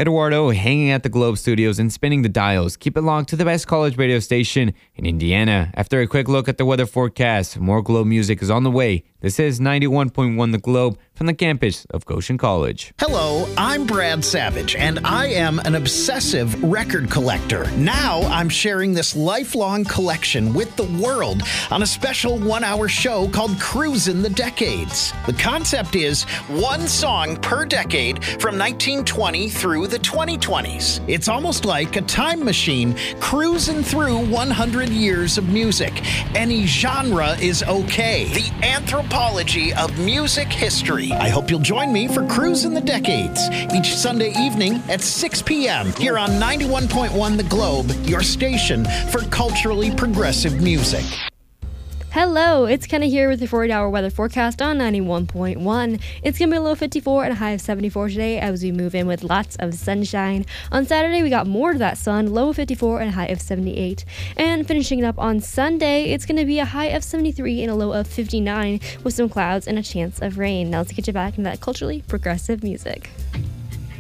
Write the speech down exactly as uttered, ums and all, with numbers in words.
Eduardo hanging at the Globe Studios and spinning the dials. Keep it locked to the best college radio station in Indiana. After a quick look at the weather forecast, more Globe music is on the way. This is ninety-one point one The Globe from the campus of Goshen College. Hello, I'm Brad Savage, and I am an obsessive record collector. Now I'm sharing this lifelong collection with the world on a special one-hour show called Cruisin' the Decades. The concept is one song per decade from nineteen twenty through the twenty twenties. It's almost like a time machine cruising through one hundred years of music. Any genre is okay. The anthropology of music history. I hope you'll join me for Cruisin' the Decades each Sunday evening at six p.m. here on ninety-one point one The Globe, your station for culturally progressive music. Hello, it's Kenna here with your forty hour weather forecast on ninety-one point one. It's going to be a low fifty-four and a high of seventy-four today as we move in with lots of sunshine. On Saturday, we got more of that sun, low of fifty-four and a high of seventy-eight. And finishing it up on Sunday, it's going to be a high of seventy-three and a low of fifty-nine with some clouds and a chance of rain. Now let's get you back into that culturally progressive music.